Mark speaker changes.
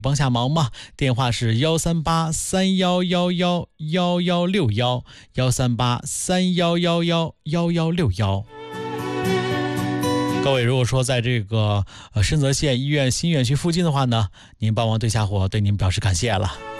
Speaker 1: 帮下忙吗？电话是13831111161，13831111161。各位，如果说在这个深泽县医院新院区附近的话呢，您帮忙对下伙对您表示感谢了。